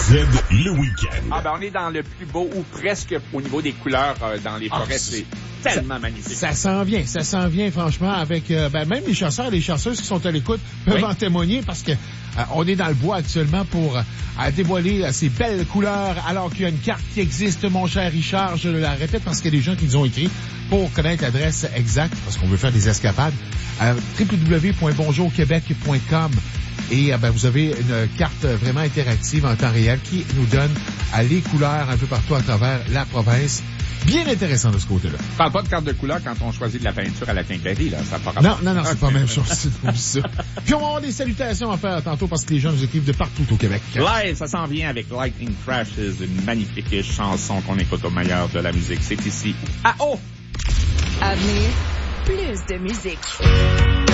le week-end. Ah ben on est dans le plus beau, ou presque au niveau des couleurs dans les forêts. C'est tellement magnifique. Ça s'en vient franchement avec même les chasseurs et les chasseuses qui sont à l'écoute peuvent en témoigner parce que on est dans le bois actuellement pour dévoiler ces belles couleurs alors qu'il y a une carte qui existe, mon cher Richard, je la répète parce qu'il y a des gens qui nous ont écrit pour connaître l'adresse exacte parce qu'on veut faire des escapades www.bonjourquebec.com. Et vous avez une carte vraiment interactive en temps réel qui nous donne les couleurs un peu partout à travers la province. Bien intéressant de ce côté-là. Parle pas de carte de couleur quand on choisit de la peinture à la Quincaillerie, là. Ça part non, c'est pas la même chose. C'est ça. Puis on va avoir des salutations à faire tantôt parce que les gens nous écrivent de partout au Québec. Live, ça s'en vient avec Lightning Crashes, une magnifique chanson qu'on écoute au meilleur de la musique. C'est ici. À venir, plus de musique.